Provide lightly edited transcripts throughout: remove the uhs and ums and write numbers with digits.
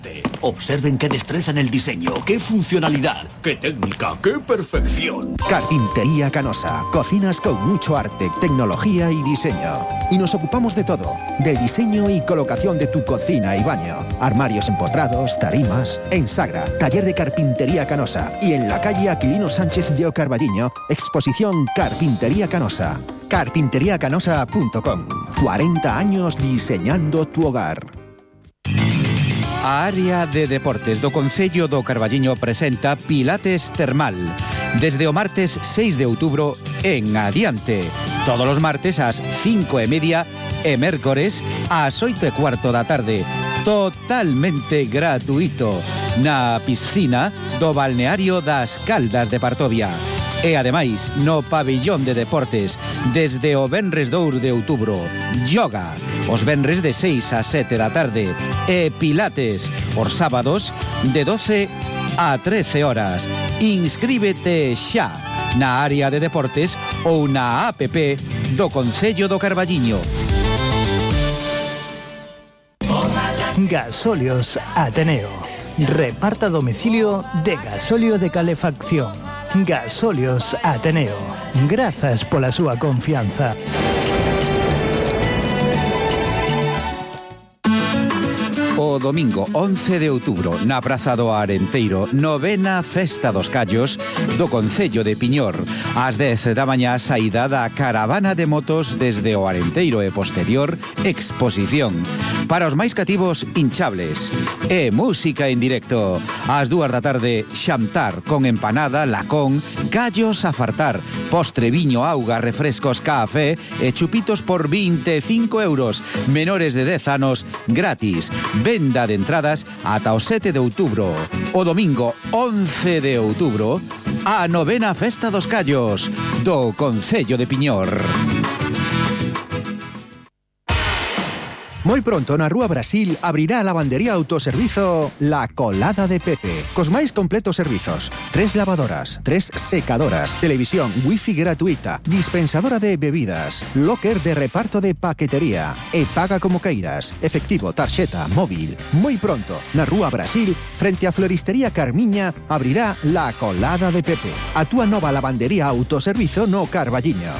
Observen qué destreza en el diseño, qué funcionalidad, qué técnica, qué perfección. Carpintería Canosa. Cocinas con mucho arte, tecnología y diseño. Y nos ocupamos de todo. Del diseño y colocación de tu cocina y baño. Armarios empotrados, tarimas. En Sagra, taller de Carpintería Canosa. Y en la calle Aquilino Sánchez de Carballiño, exposición Carpintería Canosa. Carpinteriacanosa.com. 40 años diseñando tu hogar. A área de deportes do Concello do Carballiño presenta Pilates Termal. Desde o martes 6 de outubro en adiante. Todos os martes ás 5:30 e mércores ás 8:15 da tarde. Totalmente gratuito. Na piscina do balneario das Caldas de Partovia. E ademais, no pabillón de deportes, desde o venres 2 de outubro, yoga, os venres de 6 a 7 da tarde, e pilates, os sábados, de 12 a 13 horas. Inscríbete xa na área de deportes ou na app do Concello do Carballiño. Gasóleos Ateneo. Reparta a domicilio de gasóleo de calefacción. Gasóleos Ateneo. Grazas pola súa confianza. O domingo 11 de outubro, na Praza do Arenteiro, novena Festa dos Callos do Concello de Piñor. Ás 10 da mañá, saída da caravana de motos desde o Arenteiro e posterior exposición. Para os máis cativos, hinchables. E música en directo. Ás 2 da tarde, xantar con empanada, lacón, gallos a fartar, postre, viño, auga, refrescos, café e chupitos por 25 euros. Menores de 10 anos, gratis. Venda de entradas ata o 7 de outubro. O domingo 11 de outubro, a novena Festa dos Callos do Concello de Piñor. Moi pronto na Rúa Brasil abrirá a lavandería autoservizo La Colada de Pepe, cos máis completos servizos. 3 lavadoras, 3 secadoras, televisión, wifi gratuita, dispensadora de bebidas, locker de reparto de paquetería e paga como queiras, efectivo, tarxeta, móvil. Moi pronto na Rúa Brasil, frente a Floristería Carmiña, abrirá La Colada de Pepe, a túa nova lavandería autoservizo no Carballiño.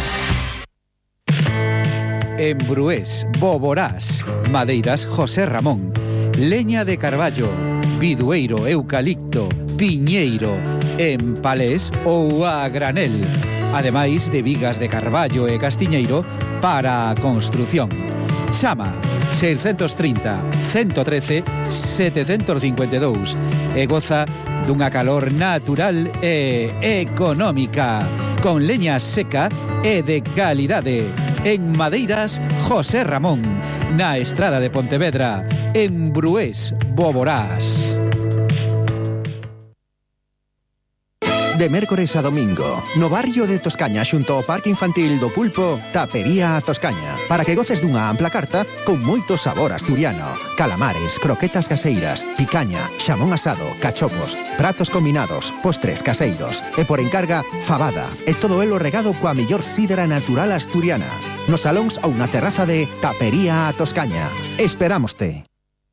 En Brués, Boborás, madeiras José Ramón, leña de carballo, bidueiro, eucalipto, piñeiro, en palés ou a granel, ademais de vigas de carballo e castiñeiro para a construción. Chama 630 113 752 e goza dunha calor natural e económica, con leña seca e de calidade. En Madeiras José Ramón, na Estrada de Pontevedra, en Brués, Boborás. De mércores a domingo, no barrio de Toscaña xunto ao Parque Infantil do Pulpo, Tapería a Toscaña, para que goces dunha ampla carta con moito sabor asturiano. Calamares, croquetas caseiras, picaña, xamón asado, cachopos, pratos combinados, postres caseiros e por encarga, fabada, e todo elo regado coa mellor sídera natural asturiana. Nos salóns ou na terraza de Tapería a Toscaña. Esperámoste.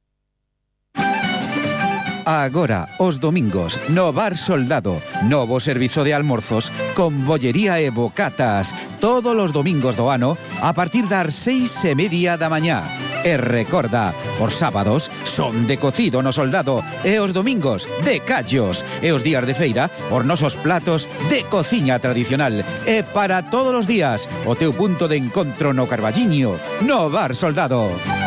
Agora, os domingos, no Bar Soldado, novo servizo de almorzos con bollería e bocatas, todos os domingos do ano a partir das 6:30 da mañá. E recorda, os sábados son de cocido no Soldado e os domingos de callos e os días de feira os nosos platos de cociña tradicional. E para todos os días, o teu punto de encontro no Carballiño, no Bar Soldado.